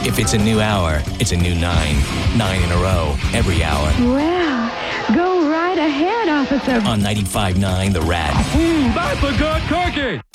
If it's a new hour, it's a new 9. 9 in a row, every hour. Well, go right ahead, officer. On 95.9 The Rat. That's a good cookie!